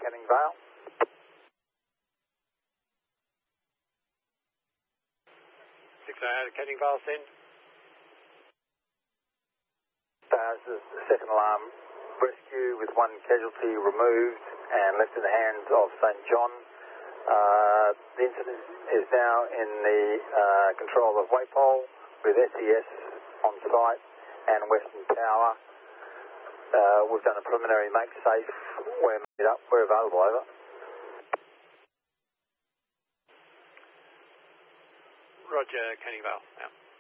Canning Vale. 608 Canning Vale, send. This is the second alarm rescue with one casualty removed and left in the hands of St John. The incident is now in the control of Waypol with SES on site and Western Power. We've done a preliminary make safe. We're available, over. Roger, Canning Vale, out.